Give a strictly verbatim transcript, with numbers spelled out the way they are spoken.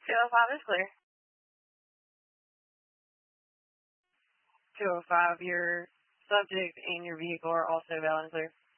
two oh five is clear. two oh five, your subject and your vehicle are also valid and clear.